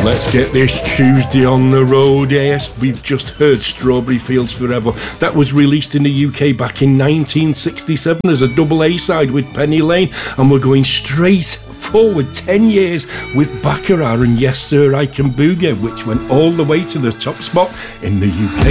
Let's get this Tuesday on the road. Yes, we've just heard Strawberry Fields Forever. That was released in the UK back in 1967 as a double A-side with Penny Lane, and we're going straight forward 10 years with Baccarat and Yes Sir I Can Boogie, which went all the way to the top spot in the UK.